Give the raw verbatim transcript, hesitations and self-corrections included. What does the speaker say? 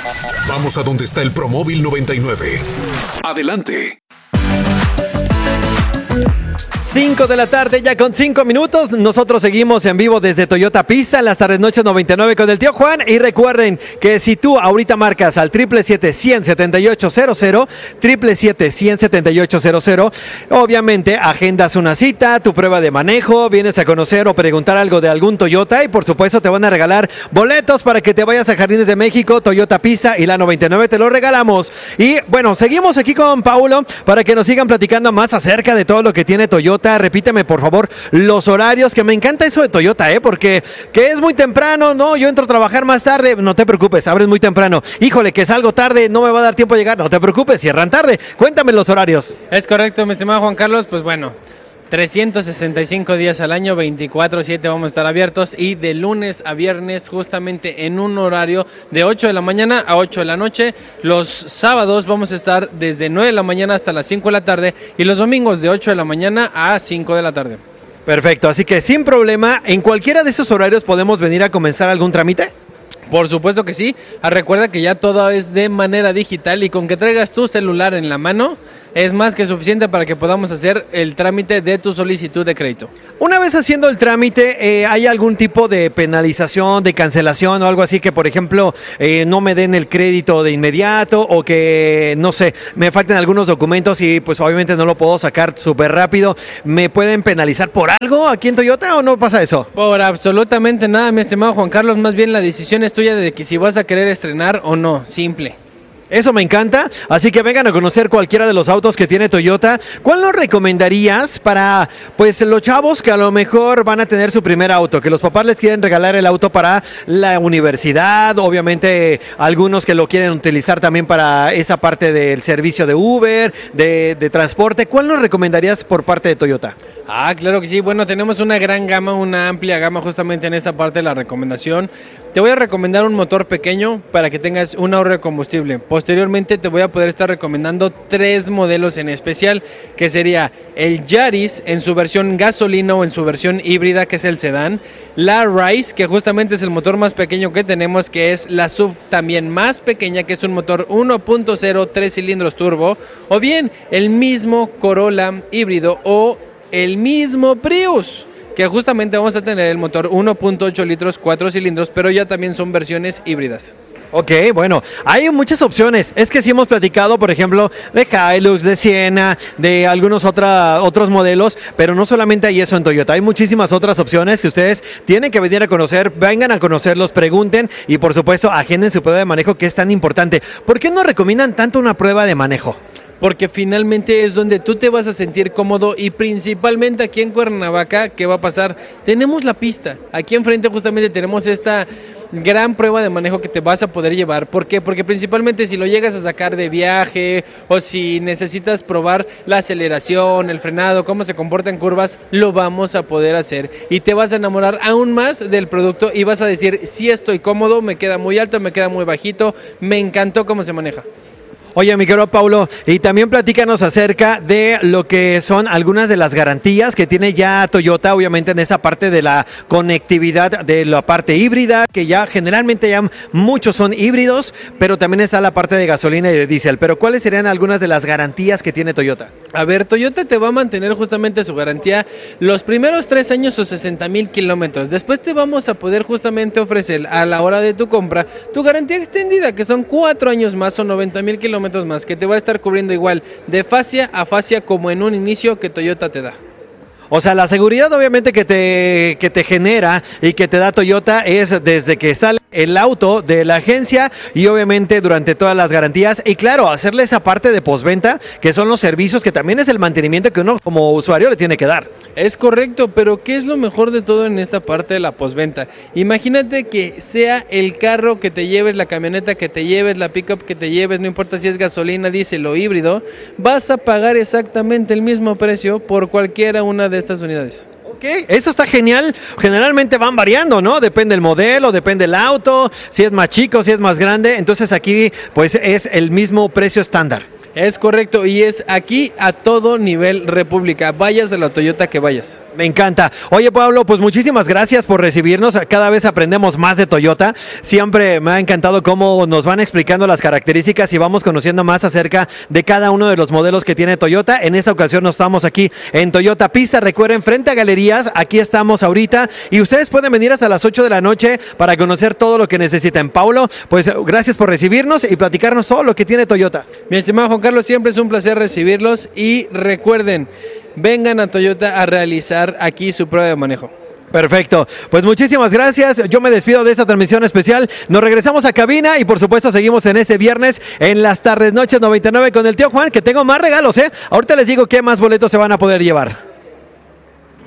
Vamos a donde está el Promóvil noventa y nueve. Adelante. cinco de la tarde, ya con cinco minutos. Nosotros seguimos en vivo desde Toyota Pizza, las tardes noches noventa y nueve con el tío Juan. Y recuerden que si tú ahorita marcas al triple siete cien setenta y ocho cero cero, triple siete cien setenta y ocho cero cero, obviamente agendas una cita, tu prueba de manejo, vienes a conocer o preguntar algo de algún Toyota y por supuesto te van a regalar boletos para que te vayas a Jardines de México, Toyota Pizza y la noventa y nueve te lo regalamos. Y bueno, seguimos aquí con Paulo para que nos sigan platicando más acerca de todo lo que tiene Toyota. Repíteme por favor los horarios, que me encanta eso de Toyota, ¿eh? Porque que es muy temprano, no, yo entro a trabajar más tarde, no te preocupes, abres muy temprano. Híjole, que salgo tarde, no me va a dar tiempo a llegar, no te preocupes, cierran tarde. Cuéntame los horarios. Es correcto, mi estimado Juan Carlos, pues bueno, trescientos sesenta y cinco días al año, veinticuatro siete vamos a estar abiertos y de lunes a viernes justamente en un horario de ocho de la mañana a ocho de la noche. Los sábados vamos a estar desde nueve de la mañana hasta las cinco de la tarde y los domingos de ocho de la mañana a cinco de la tarde. Perfecto, así que sin problema, en cualquiera de esos horarios podemos venir a comenzar algún trámite. Por supuesto que sí. Ah, recuerda que ya todo es de manera digital y con que traigas tu celular en la mano es más que suficiente para que podamos hacer el trámite de tu solicitud de crédito. Una vez haciendo el trámite, eh, ¿hay algún tipo de penalización, de cancelación o algo así que, por ejemplo, eh, no me den el crédito de inmediato o que, no sé, me falten algunos documentos y pues obviamente no lo puedo sacar súper rápido? ¿Me pueden penalizar por algo aquí en Toyota o no pasa eso? Por absolutamente nada, mi estimado Juan Carlos. Más bien la decisión es tuya de que si vas a querer estrenar o no, simple. Eso me encanta, así que vengan a conocer cualquiera de los autos que tiene Toyota. ¿Cuál nos recomendarías para, pues, los chavos que a lo mejor van a tener su primer auto, que los papás les quieren regalar el auto para la universidad, obviamente algunos que lo quieren utilizar también para esa parte del servicio de Uber, de, de transporte? ¿Cuál nos recomendarías por parte de Toyota? Ah, claro que sí. Bueno, tenemos una gran gama, una amplia gama justamente en esta parte de la recomendación. Te voy a recomendar un motor pequeño para que tengas un ahorro de combustible. Posteriormente te voy a poder estar recomendando tres modelos en especial, que sería el Yaris en su versión gasolina o en su versión híbrida, que es el sedán, la Rise, que justamente es el motor más pequeño que tenemos, que es la S U V también más pequeña, que es un motor uno punto cero, tres cilindros turbo, o bien el mismo Corolla híbrido o el mismo Prius, que justamente vamos a tener el motor uno punto ocho litros, cuatro cilindros, pero ya también son versiones híbridas. Ok, bueno, hay muchas opciones. Es que sí hemos platicado, por ejemplo, de Hilux, de Siena, de algunos otra, otros modelos, pero no solamente hay eso en Toyota. Hay muchísimas otras opciones que ustedes tienen que venir a conocer. Vengan a conocerlos, pregunten y, por supuesto, agenden su prueba de manejo, que es tan importante. ¿Por qué nos recomiendan tanto una prueba de manejo? Porque finalmente es donde tú te vas a sentir cómodo y principalmente aquí en Cuernavaca, ¿qué va a pasar? Tenemos la pista. Aquí enfrente justamente tenemos esta gran prueba de manejo que te vas a poder llevar. ¿Por qué? Porque principalmente si lo llegas a sacar de viaje o si necesitas probar la aceleración, el frenado, cómo se comporta en curvas, lo vamos a poder hacer. Y te vas a enamorar aún más del producto y vas a decir, sí estoy cómodo, me queda muy alto, me queda muy bajito, me encantó cómo se maneja. Oye, mi querido Paulo, y también platícanos acerca de lo que son algunas de las garantías que tiene ya Toyota, obviamente en esa parte de la conectividad, de la parte híbrida, que ya generalmente ya muchos son híbridos, pero también está la parte de gasolina y de diésel. Pero ¿cuáles serían algunas de las garantías que tiene Toyota? A ver, Toyota te va a mantener justamente su garantía los primeros tres años o sesenta mil kilómetros. Después te vamos a poder justamente ofrecer a la hora de tu compra tu garantía extendida, que son cuatro años más o noventa mil kilómetros más, que te va a estar cubriendo igual de fascia a fascia como en un inicio que Toyota te da. O sea, la seguridad obviamente que te, que te genera y que te da Toyota es desde que sale el auto de la agencia y obviamente durante todas las garantías. Y claro, hacerle esa parte de postventa, que son los servicios, que también es el mantenimiento que uno como usuario le tiene que dar. Es correcto, pero ¿qué es lo mejor de todo en esta parte de la postventa? Imagínate que sea el carro que te lleves, la camioneta que te lleves, la pickup que te lleves, no importa si es gasolina, diésel o híbrido, vas a pagar exactamente el mismo precio por cualquiera una de estas unidades. Ok, eso está genial. Generalmente van variando, ¿no? Depende del modelo, depende del auto, si es más chico, si es más grande. Entonces aquí pues es el mismo precio estándar. Es correcto, y es aquí a todo nivel República, vayas a la Toyota que vayas. Me encanta. Oye, Pablo, pues muchísimas gracias por recibirnos. Cada vez aprendemos más de Toyota. Siempre me ha encantado cómo nos van explicando las características y vamos conociendo más acerca de cada uno de los modelos que tiene Toyota. En esta ocasión nos estamos aquí en Toyota Pista. Recuerden, frente a Galerías, aquí estamos ahorita y ustedes pueden venir hasta las ocho de la noche para conocer todo lo que necesiten. Paulo, pues gracias por recibirnos y platicarnos todo lo que tiene Toyota. Mi estimado Juan Carlos, siempre es un placer recibirlos y recuerden, vengan a Toyota a realizar aquí su prueba de manejo. Perfecto, pues muchísimas gracias. Yo me despido de esta transmisión especial. Nos regresamos a cabina y por supuesto seguimos en este viernes en las tardes noches noventa y nueve con el tío Juan, que tengo más regalos, ¿eh? Ahorita les digo qué más boletos se van a poder llevar.